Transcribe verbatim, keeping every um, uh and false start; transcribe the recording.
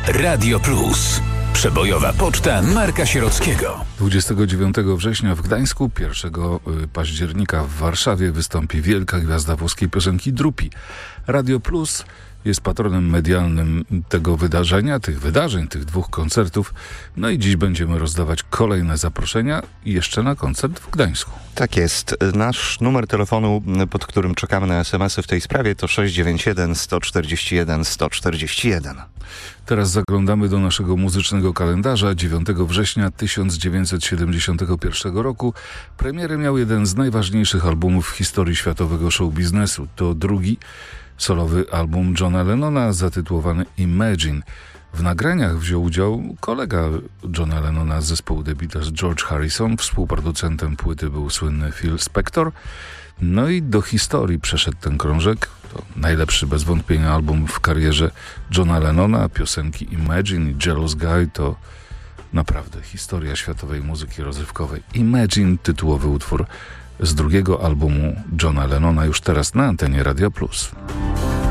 Radio Plus. Przebojowa poczta Marka Sierockiego. dwudziestego dziewiątego września w Gdańsku, pierwszego października w Warszawie wystąpi wielka gwiazda włoskiej piosenki Drupi. Radio Plus jest patronem medialnym tego wydarzenia, tych wydarzeń, tych dwóch koncertów. No i dziś będziemy rozdawać kolejne zaproszenia jeszcze na koncert w Gdańsku. Tak jest. Nasz numer telefonu, pod którym czekamy na es em esy w tej sprawie, to sześć dziewięć jeden, sto czterdzieści jeden, sto czterdzieści jeden. Teraz zaglądamy do naszego muzycznego kalendarza. dziewiątego września tysiąc dziewięćset siedemdziesiątego pierwszego roku premierę miał jeden z najważniejszych albumów w historii światowego show biznesu. To drugi solowy album Johna Lennona zatytułowany Imagine. W nagraniach wziął udział kolega Johna Lennona z zespołu The Beatles, George Harrison. Współproducentem płyty był słynny Phil Spector. No i do historii przeszedł ten krążek. To najlepszy bez wątpienia album w karierze Johna Lennona. Piosenki Imagine i Jealous Guy to naprawdę historia światowej muzyki rozrywkowej. Imagine, tytułowy utwór z drugiego albumu Johna Lennona, już teraz na antenie Radio Plus.